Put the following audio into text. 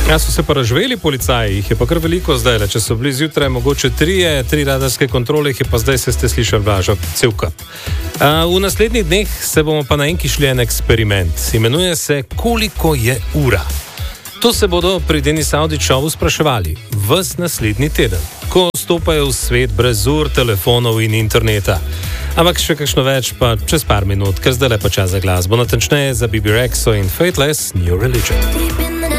Ja, so se pa razživeli policaji, jih je pa kar veliko zdaj, če so bili zjutraj mogoče 3 radarske kontrole, jih je pa zdaj, se ste slišali, Blažo, cel kup. V naslednjih dneh se bomo pa naenkrat šli en eksperiment. Imenuje se Koliko je ura? To se bodo pri Denis Avdiću spraševali ves naslednji teden, ko stopajo v svet brez ur, telefonov in interneta. Ampak še kakšno več pa čez par minut, ker zdaj le pa čas za glasbo, natančneje za Bibi Rexho in Fateless New Religion.